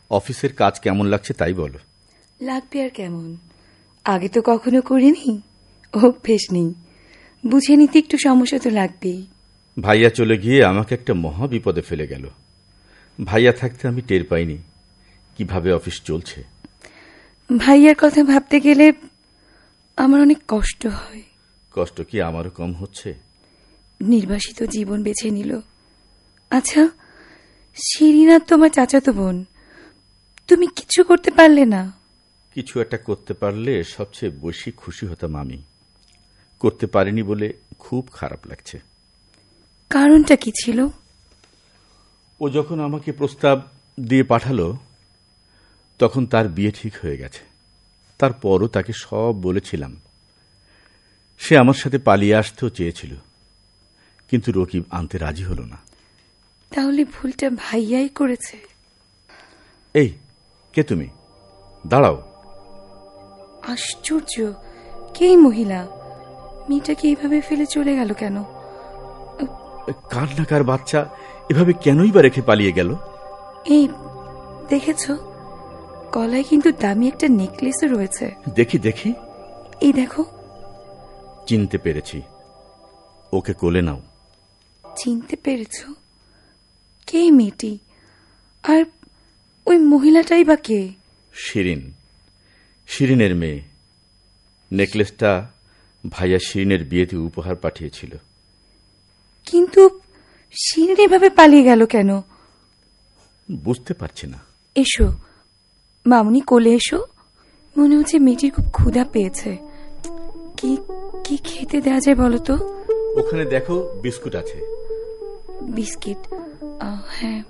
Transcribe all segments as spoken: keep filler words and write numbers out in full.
অফিসের কাজ কেমন লাগছে তাই বলো। লাগবে আর কেমন, আগে তো কখনো করিনি, অভ্যেস নেই, বুঝে নিতে একটু সমস্যা তো লাগবেই। ভাইয়া চলে গিয়ে আমাকে একটা মহা বিপদে ফেলে গেল। ভাইয়া থাকতে আমি টের পাইনি কিভাবে অফিস চলছে। ভাইয়ার কথা ভাবতে গেলে আমার অনেক কষ্ট হয়। কষ্ট কি আমারও কম হচ্ছে? নির্বাসিত জীবন বেছে নিল। আচ্ছা, শিরিনা তোমার চাচাতো বোন, তুমি কিছু করতে পারলে না? কিছু একটা করতে পারলে সবচেয়ে বেশি খুশি হতাম আমি। করতে পারিনি বলে খুব খারাপ লাগছে। কারণটা কি ছিল? ও যখন আমাকে প্রস্তাব দিয়ে পাঠালো তখন তার বিয়ে ঠিক হয়ে গেছে। তারপরও তাকে সব বলেছিলাম। সে আমার সাথে পালিয়ে আসতেও চেয়েছিল, কিন্তু রকিব আনতে রাজি হল না। তাহলে ভুলটা ভাইয়াই করেছে। এই, কে তুমি? দাঁড়াও। আশ্চর্য, কে মহিলা? মেয়েটাকে এইভাবে ফেলে চলে গেল কেন? কার না কার বাচ্চা এভাবে কেনই বা রেখে পালিয়ে গেল? এই দেখেছ, গলায় কিন্তু দামি একটা নেকলেসও রয়েছে। দেখি দেখি। এই দেখো। চিনতে পেরেছি, ওকে কোলে নাও। চিনতে পেরেছ? কে মেয়েটি? আর ওই মহিলাটাই বা কে? শিরিন, শিরিনের মেয়ে। নেকলেসটা ভাইয়া শিরিনের বিয়েতে উপহার পাঠিয়েছিল। কিন্তু শিরিন এভাবে পালিয়ে গেল কেন? বুঝতে পারছি না। এসো মামুনি, কোলে এসো। মনে হচ্ছে মেয়েটির খুব ক্ষুধা পেয়েছে। কি কি খেতে দেওয়া যায় বলো তো? ওখানে দেখো বিস্কুট আছে। বিস্কিট? হ্যাঁ,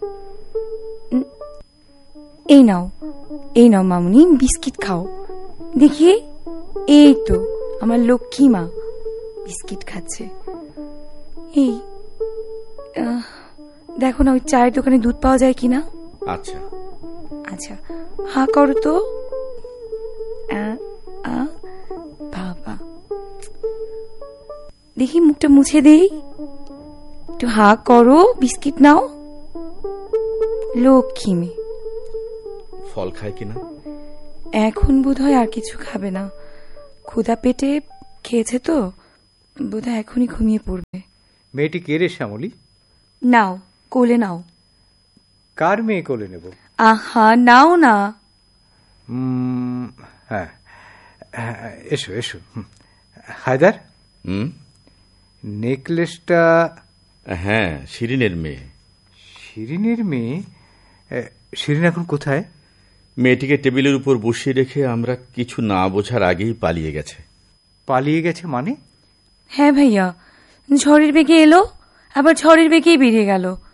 এই নাও, এই নাও মামুনি, বিস্কিট খাও। দেখি, এই তো আমার লক্ষ্মী মা বিস্কিট খাচ্ছে। এই দেখো না, ওই চায়ের দোকানে দুধ পাওয়া যায় কিনা। আচ্ছা আচ্ছা, হা করো তো। বাবা, দেখি মুখটা মুছে দেই। একটু হা করো, বিস্কিট নাও। লক্ষ্মী মেয়ে। ফল খায় কিনা? এখন বোধহয় আর কিছু খাবে না, ক্ষুধা পেটে খেয়েছে তো, বোধহয় এখনই ঘুমিয়ে পড়বে। মেয়েটি কে রে শ্যামলী? নাও, কোলে নাও। কার মেয়ে কোলে নেব? আহা, নাও না। হ্যাঁ, এসো এসো। হায়দার, হুম, নেকলেসটা? হ্যাঁ, শিরিনের মেয়ে। শিরিনের মেয়ে? শিরিন এখন কোথায়? মেয়েটিকে টেবিলের উপর বসিয়ে রেখে আমরা কিছু না বোঝার আগেই পালিয়ে গেছে। পালিয়ে গেছে মানে? হ্যাঁ ভাইয়া, ঝড়ের বেগে এলো, আবার ঝড়ের বেগেই বেরিয়ে গেল।